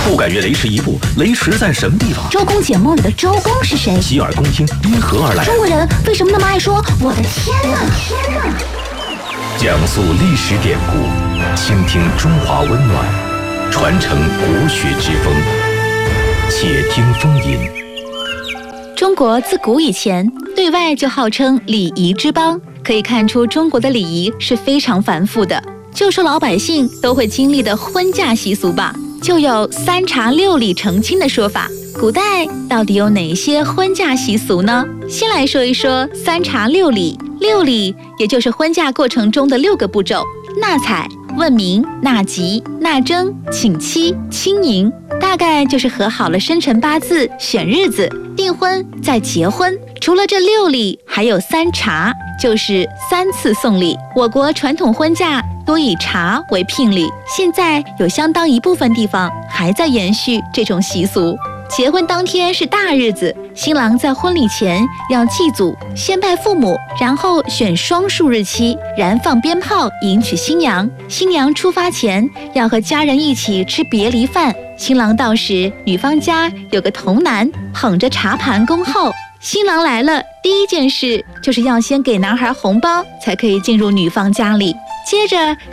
不敢越雷池一步，雷池在什么地方？ 周公解梦里的周公是谁？ 洗耳恭听，因何而来？ 中国人为什么那么爱说我的天哪？ 讲述历史典故，倾听中华温暖，传承国学之风。且听风吟。 中国自古以前对外就号称礼仪之邦，可以看出中国的礼仪是非常繁复的。就说老百姓都会经历的婚嫁习俗吧，就有3查6礼成亲的说法。古代到底有哪些婚嫁习俗呢？先来说一说3查6礼。6礼也就是婚嫁过程中的6个步骤：纳采、问名、纳吉、纳征、请期、亲迎。大概就是合好了生辰八字，选日子，订婚，再结婚。除了这6礼，还有3查，就是3次送礼。我国传统婚嫁多以查为聘礼，现在有相当一部分地方还在延续这种习俗。结婚当天是大日子，新郎在婚礼前要祭祖，先拜父母，然后选双数日期，燃放鞭炮迎娶新娘。新娘出发前要和家人一起吃别离饭。新郎到时，女方家有个童男捧着茶盘恭候。新郎来了，第一件事就是要先给男孩红包，才可以进入女方家里。接着